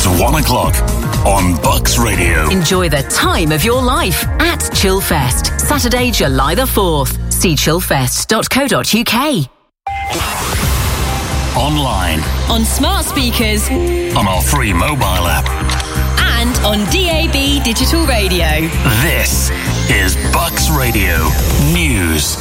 It's 1 o'clock on Bucks Radio. Enjoy the time of your life at Chillfest, Saturday, July the 4th. See chillfest.co.uk. Online. On smart speakers. On our free mobile app. And on DAB Digital Radio. This is Bucks Radio News.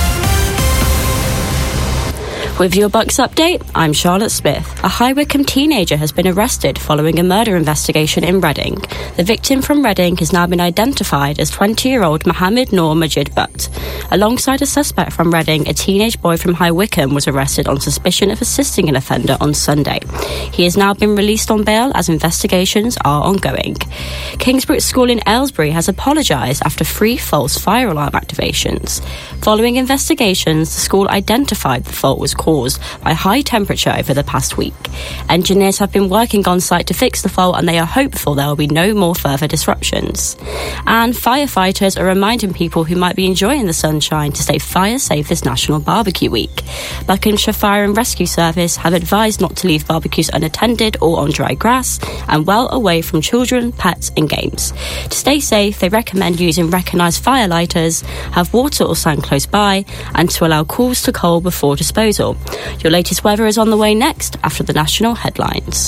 With your Bucks update, I'm Charlotte Smith. A High Wycombe teenager has been arrested following a murder investigation in Reading. The victim from Reading has now been identified as 20-year-old Mohammed Noor Majid Butt. Alongside a suspect from Reading, a teenage boy from High Wycombe was arrested on suspicion of assisting an offender on Sunday. He has now been released on bail as investigations are ongoing. Kingsbrook School in Aylesbury has apologised after 3 false fire alarm activations. Following investigations, the school identified the fault was caused by high temperature over the past week. Engineers have been working on site to fix the fault and they are hopeful there will be no more further disruptions. And firefighters are reminding people who might be enjoying the sunshine to stay fire safe this National Barbecue Week. Buckinghamshire Fire and Rescue Service have advised not to leave barbecues unattended or on dry grass and well away from children, pets and games. To stay safe, they recommend using recognised fire lighters, have water or sand close by and to allow cools to coal before disposal. Your latest weather is on the way next after the national headlines.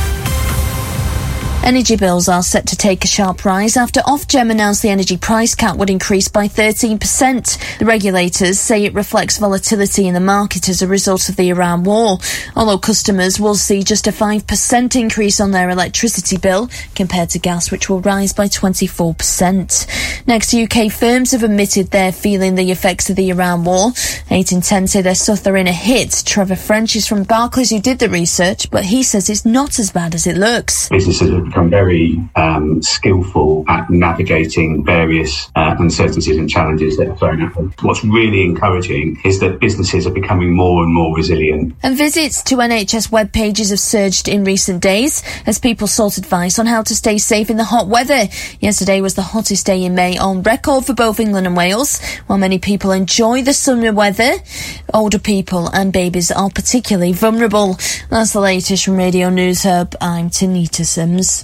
Energy bills are set to take a sharp rise after Ofgem announced the energy price cap would increase by 13%. The regulators say it reflects volatility in the market as a result of the Iran war, although customers will see just a 5% increase on their electricity bill compared to gas, which will rise by 24%. Next, UK firms have admitted they're feeling the effects of the Iran war. 8 in 10 say they're suffering a hit. Trevor French is from Barclays, who did the research, but he says it's not as bad as it looks. Businesses have become very skillful at navigating various uncertainties and challenges that are thrown at them. What's really encouraging is that businesses are becoming more and more resilient. And visits to NHS web pages have surged in recent days as people sought advice on how to stay safe in the hot weather. Yesterday was the hottest day in May on record for both England and Wales. While many people enjoy the summer weather, older people and babies are particularly vulnerable. That's the latest from Radio News Hub. I'm Tanita Sims.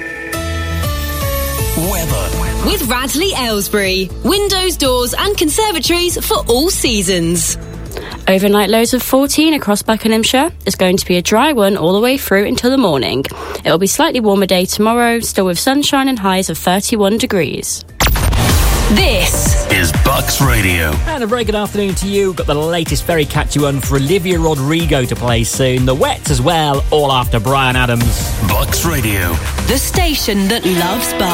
Weather. With Radley Aylesbury. Windows, doors and conservatories for all seasons. Overnight lows of 14 across Buckinghamshire. It's going to be a dry one all the way through until the morning. It will be a slightly warmer day tomorrow, still with sunshine and highs of 31 degrees. This is Bucks Radio. And a very good afternoon to you. Got the latest very catchy one for Olivia Rodrigo to play soon. The Wets as well, all after Bryan Adams. Bucks Radio. the station that loves Bucks.